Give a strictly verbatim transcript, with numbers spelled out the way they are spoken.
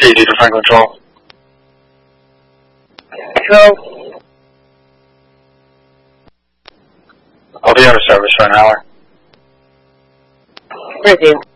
D D to Franklin Control. Control. I'll be out of service for an hour. Thank you.